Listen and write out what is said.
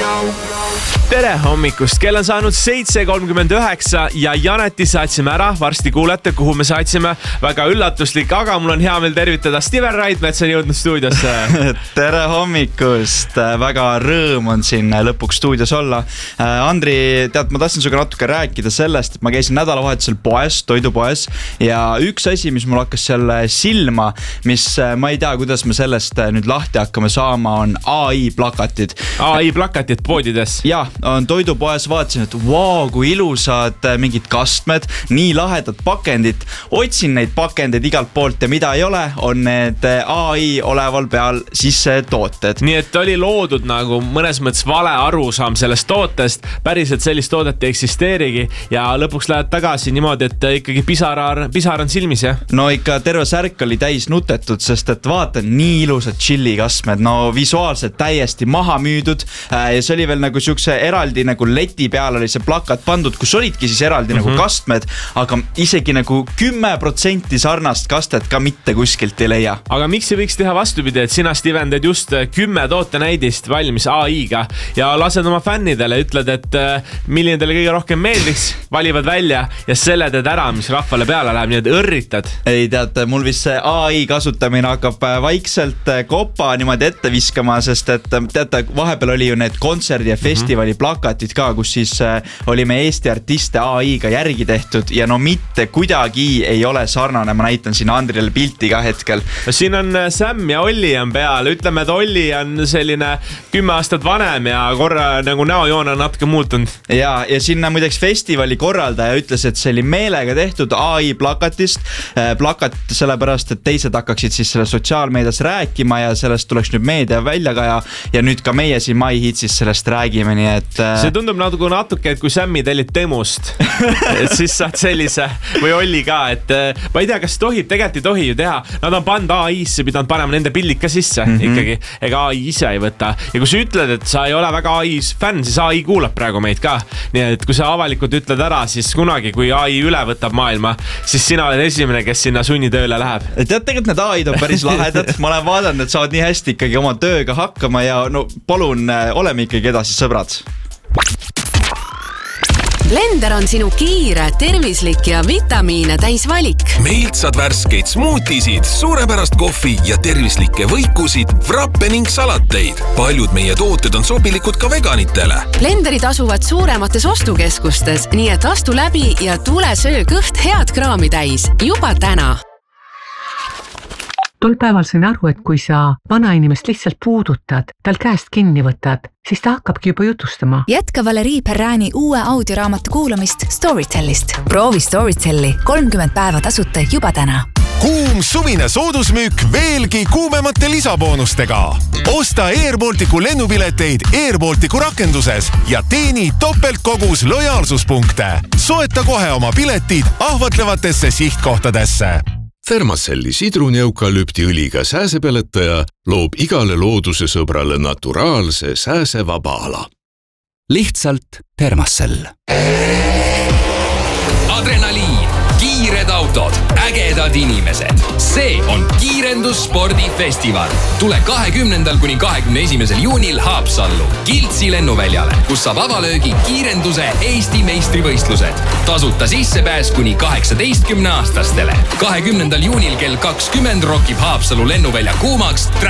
Tere hommikust, kell on saanud 7:39 ja Janeti saatsime ära. Varsti kuulete, kuhu me saatsime. Väga üllatuslik, aga mul on hea meel tervitada Steven Raidmets on jõudnud stuudiosse. Tere hommikust, väga rõõm on siin lõpuks stuudios olla. Andri, tead, ma tahtsin suga natuke rääkida sellest, et ma käisin nädalavahetusel poes, toidupoes ja üks asi, mis mul hakkas seal silma, mis ma ei tea, kuidas me sellest nüüd lahti hakkame saama, on AI plakatid. AI plakatid poodides? Jah, on toidupoes, vaatasin, et kui ilusad mingid kastmed, nii lahedad pakendid. Otsin neid pakendeid igalt poolt ja mida ei ole, on need AI oleval peal sisse tooted. Nii et oli loodud nagu mõnes mõttes vale arusaam sellest tootest, päriselt sellist toodet ei eksisteerigi ja lõpuks lähed tagasi niimoodi, et ikkagi pisar on silmis, jah? No ikka terve särk oli täis nutetud, sest et vaatan, nii ilusad chillikastmed, no visuaalselt täiesti maha müüdud ja see oli veel nagu siukse eraldi nagu leti peal oli see plakat pandud, kus olidki siis eraldi nagu kastmed, aga isegi nagu 10% sarnast kastet ka mitte kuskilt ei leia. Aga miks ei võiks teha vastupidi, et sina, Steven, teed just 10 tootenäidist valmis AI-ga ja lased oma fännidele, ütled, et milline teile kõige rohkem meeldiks, valivad välja ja selle teed ära, mis rahvale peale läheb, nii et õrritad. Ei tead, mul vist see AI kasutamine hakkab vaikselt kopa niimoodi ette viskama, sest et teate, vahepeal oli ju need kontserdi ja festivali plakatid ka, kus siis oli me Eesti artiste AI-ga järgi tehtud ja no mitte kuidagi ei ole sarnane, ma näitan siin Andrile pilti ka hetkel. Siin on Sam ja Olli on peal, ütleme, et Olli on selline 10 aastat vanem ja korra nagu näojoon on natuke muutunud. Ja sinna muideks festivali korraldaja ütles, et see oli meelega tehtud AI plakatist, plakat sellepärast, et teised hakkaksid siis selle sotsiaalmeedias rääkima ja sellest tuleks nüüd meedia välja ka ja nüüd ka meie siin My Hitsis sellest räägime, nii et see tundub natuke, et kui Sammi tellid Temust, et siis saad sellise või Olli ka, et ma ei tea, kas tohib, tegelikult ei tohi ju teha. Nad on pannud AI-sse, pidanud panema nende pildid ka sisse ikkagi, ega AI ise ei võta. Ja kui sa ütled, et sa ei ole väga AI fänn, siis AI kuulab praegu meid ka. Nii et kui sa avalikult ütled ära, siis kunagi, kui AI üle võtab maailma, siis sina oled esimene, kes sinna sunnitööle läheb. Tead, tegelikult need AI-d on päris lahedad. Ma olen vaadanud, et saavad nii hästi ikkagi oma tööga hakkama ja no palun, oleme ikkagi edasi sõbrad. Blender on sinu kiire, tervislik ja vitamiine täis valik. Meilt saad värskeid smoothisid, suurepärast kohvi ja tervislikke võikusid, frappe ning salateid. Paljud meie tooted on sobilikud ka veganitele. Blenderid asuvad suuremates ostukeskustes, nii et astu läbi ja tule söö kõht head kraami täis. Juba täna. Tol päeval sain aru, et kui sa vanainimest lihtsalt puudutad, tal käest kinni võtad, siis ta hakkabki juba jutustama. Jätka Valerii Perrani uue audioraamatu kuulamist Storytellist. Proovi Storytelli 30 päeva tasuta juba täna. Kuum suvine soodusmüük veelgi kuumemate lisaboonustega. Osta Air Balticu lennupileteid Air Balticu rakenduses ja teeni topeltkogus lojaalsuspunkte. Soeta kohe oma piletid ahvatlevatesse sihtkohtadesse. Thermacelli sidruni-eukalüptiõliga sääsepeletaja loob igale looduse sõbrale naturaalse sääsevaba ala. Lihtsalt Thermacell. Adrenaliin, kiired autod, ägedad inimesed. See on Kiirendusspordifestival. Tule 20. kuni 21. juunil Haapsallu, Kiltsi lennuväljale, kus saab avalöögi kiirenduse Eesti meistrivõistlused. Tasuta sissepääs kuni 18-aastastele. 20. juunil kell 20 rokib Haapsalu lennuvälja kuumaks